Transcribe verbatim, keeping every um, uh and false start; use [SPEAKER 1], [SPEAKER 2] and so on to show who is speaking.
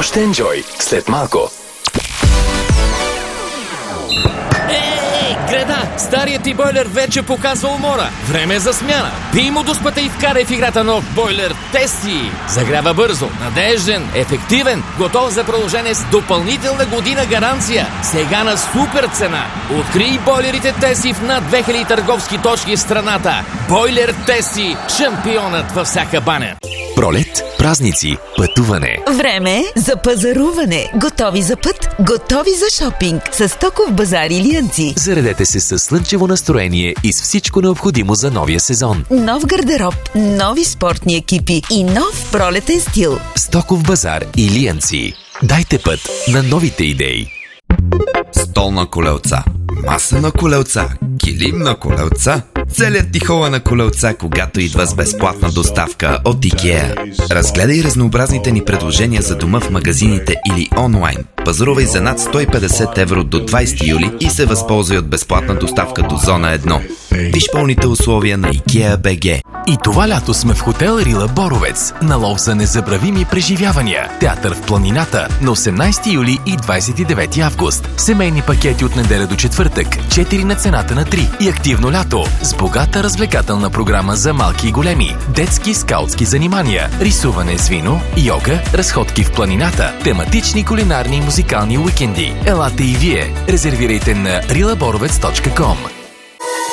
[SPEAKER 1] Още енджой след малко.
[SPEAKER 2] Ей, Греда, старият ти бойлер вече показва умора. Време е за смяна. Пий му дуспата и вкарай в играта нов бойлер Тести. Загрява бързо, надежден, ефективен, готов за продължение с допълнителна година гаранция. Сега на супер цена. Открий бойлерите Тести в над две хиляди търговски точки в страната. Бойлер Тести, шампионът във всяка баня.
[SPEAKER 1] Пролет, празници, пътуване.
[SPEAKER 3] Време е за пазаруване. Готови за път, готови за шопинг. С Стоков базар Илиянци.
[SPEAKER 1] Заредете се с слънчево настроение и с всичко необходимо за новия сезон.
[SPEAKER 3] Нов гардероб, нови спортни екипи и нов пролетен стил.
[SPEAKER 1] Стоков базар Илиянци. Дайте път на новите идеи.
[SPEAKER 4] Стол на колелца, маса на колелца, килим на колелца. Целият ти хола на колелца, когато идва с безплатна доставка от IKEA. Разгледай разнообразните ни предложения за дома в магазините или онлайн. Пазарувай за над сто и петдесет евро до двайсети юли и се възползвай от безплатна доставка до зона едно. Виж пълните условия на IKEA би джи.
[SPEAKER 1] И това лято сме в хотел Рила Боровец. На лов за незабравими преживявания. Театър в планината на осемнайсети юли и двайсет и девети август. Семейни пакети от неделя до четвъртък. четири на цената на три. И активно лято с богата развлекателна програма за малки и големи. Детски скаутски занимания, рисуване с вино, йога, разходки в планината, тематични кулинарни и музикални уикенди. Елате и вие. Резервирайте на рила боровец точка ком.